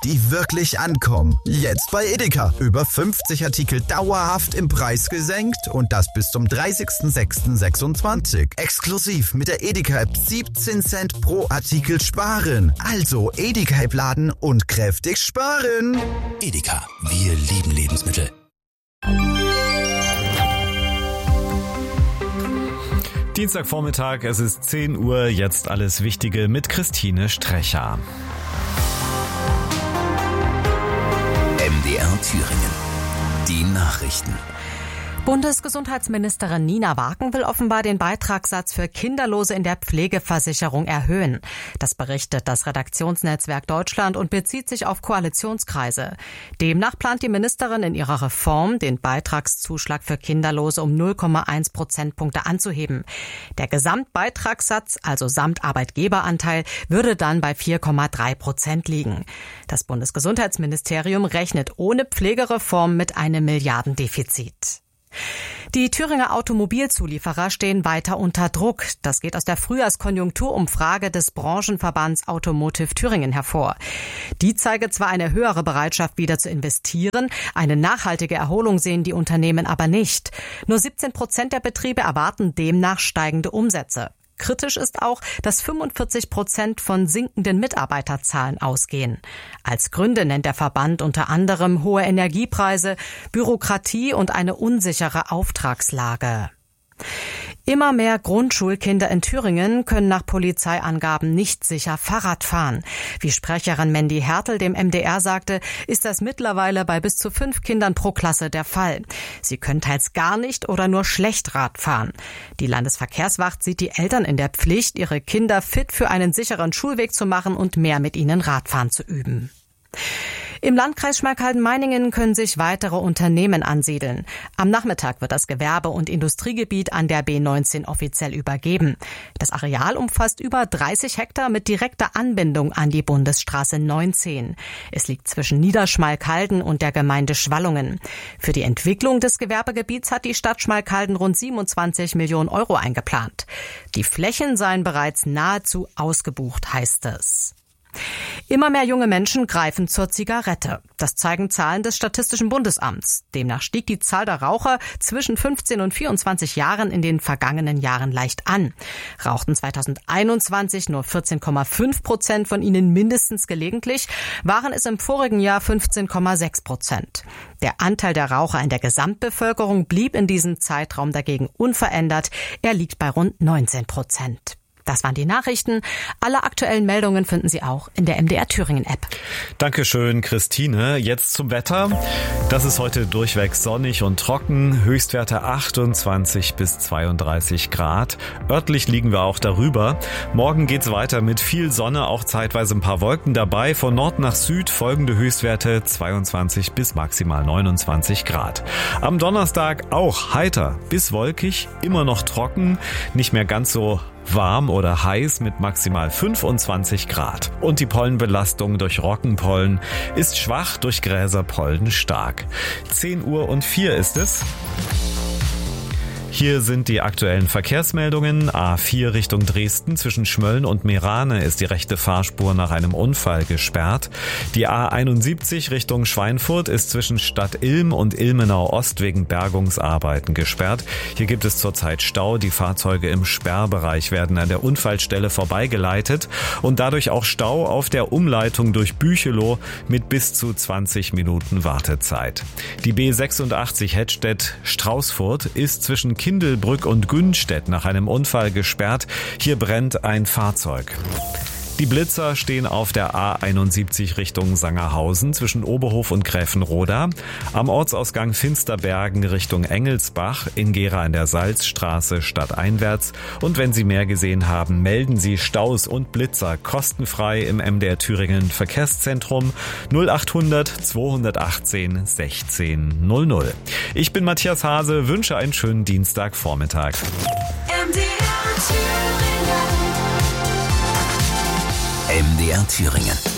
die wirklich ankommen. Jetzt bei Edeka. Über 50 Artikel dauerhaft im Preis gesenkt und das bis zum 30.06.26. Exklusiv mit der Edeka-App 17 Cent pro Artikel sparen. Also Edeka-App laden und kräftig sparen. Edeka, wir lieben Lebensmittel. Dienstagvormittag, es ist 10 Uhr, jetzt alles Wichtige mit Christine Strecher. MDR Thüringen. Die Nachrichten. Bundesgesundheitsministerin Nina Wagen will offenbar den Beitragssatz für Kinderlose in der Pflegeversicherung erhöhen. Das berichtet das Redaktionsnetzwerk Deutschland und bezieht sich auf Koalitionskreise. Demnach plant die Ministerin in ihrer Reform, den Beitragszuschlag für Kinderlose um 0,1 Prozentpunkte anzuheben. Der Gesamtbeitragssatz, also samt Arbeitgeberanteil, würde dann bei 4,3% liegen. Das Bundesgesundheitsministerium rechnet ohne Pflegereform mit einem Milliardendefizit. Die Thüringer Automobilzulieferer stehen weiter unter Druck. Das geht aus der Frühjahrskonjunkturumfrage des Branchenverbands Automotive Thüringen hervor. Die zeige zwar eine höhere Bereitschaft, wieder zu investieren, eine nachhaltige Erholung sehen die Unternehmen aber nicht. Nur 17% der Betriebe erwarten demnach steigende Umsätze. Kritisch ist auch, dass 45% von sinkenden Mitarbeiterzahlen ausgehen. Als Gründe nennt der Verband unter anderem hohe Energiepreise, Bürokratie und eine unsichere Auftragslage. Immer mehr Grundschulkinder in Thüringen können nach Polizeiangaben nicht sicher Fahrrad fahren. Wie Sprecherin Mandy Hertel dem MDR sagte, ist das mittlerweile bei bis zu 5 Kindern pro Klasse der Fall. Sie können teils gar nicht oder nur schlecht Rad fahren. Die Landesverkehrswacht sieht die Eltern in der Pflicht, ihre Kinder fit für einen sicheren Schulweg zu machen und mehr mit ihnen Radfahren zu üben. Im Landkreis Schmalkalden-Meiningen können sich weitere Unternehmen ansiedeln. Am Nachmittag wird das Gewerbe- und Industriegebiet an der B19 offiziell übergeben. Das Areal umfasst über 30 Hektar mit direkter Anbindung an die Bundesstraße 19. Es liegt zwischen Niederschmalkalden und der Gemeinde Schwallungen. Für die Entwicklung des Gewerbegebiets hat die Stadt Schmalkalden rund 27 Millionen Euro eingeplant. Die Flächen seien bereits nahezu ausgebucht, heißt es. Immer mehr junge Menschen greifen zur Zigarette. Das zeigen Zahlen des Statistischen Bundesamts. Demnach stieg die Zahl der Raucher zwischen 15 und 24 Jahren in den vergangenen Jahren leicht an. Rauchten 2021 nur 14,5% von ihnen mindestens gelegentlich, waren es im vorigen Jahr 15,6%. Der Anteil der Raucher in der Gesamtbevölkerung blieb in diesem Zeitraum dagegen unverändert. Er liegt bei rund 19%. Das waren die Nachrichten. Alle aktuellen Meldungen finden Sie auch in der MDR Thüringen App. Dankeschön, Christine. Jetzt zum Wetter. Das ist heute durchweg sonnig und trocken. Höchstwerte 28 bis 32 Grad. Örtlich liegen wir auch darüber. Morgen geht's weiter mit viel Sonne, auch zeitweise ein paar Wolken dabei. Von Nord nach Süd folgende Höchstwerte 22 bis maximal 29 Grad. Am Donnerstag auch heiter bis wolkig, immer noch trocken, nicht mehr ganz so warm oder heiß mit maximal 25 Grad. Und die Pollenbelastung durch Roggenpollen ist schwach, durch Gräserpollen stark. 10 Uhr und 4 ist es. Hier sind die aktuellen Verkehrsmeldungen. A4 Richtung Dresden zwischen Schmölln und Meerane ist die rechte Fahrspur nach einem Unfall gesperrt. Die A71 Richtung Schweinfurt ist zwischen Stadt Ilm und Ilmenau Ost wegen Bergungsarbeiten gesperrt. Hier gibt es zurzeit Stau. Die Fahrzeuge im Sperrbereich werden an der Unfallstelle vorbeigeleitet und dadurch auch Stau auf der Umleitung durch Büchelow mit bis zu 20 Minuten Wartezeit. Die B86 Hettstedt-Straußfurt ist zwischen Kindelbrück und Günstedt nach einem Unfall gesperrt. Hier brennt ein Fahrzeug. Die Blitzer stehen auf der A71 Richtung Sangerhausen zwischen Oberhof und Gräfenroda, am Ortsausgang Finsterbergen Richtung Engelsbach, in Gera in der Salzstraße stadteinwärts. Und wenn Sie mehr gesehen haben, melden Sie Staus und Blitzer kostenfrei im MDR Thüringen Verkehrszentrum 0800 218 1600. Ich bin Matthias Hase, wünsche einen schönen Dienstagvormittag. MDR Thüringen.